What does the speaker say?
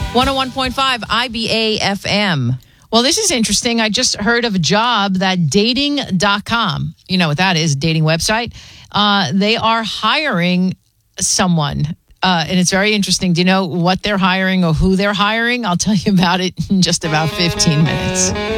101.5 IBA FM. Well, this is interesting. I just heard of a job that dating.com, you know what that is, dating website. They are hiring someone. And it's very interesting. Do you know what they're hiring or who they're hiring? I'll tell you about it in just about 15 minutes.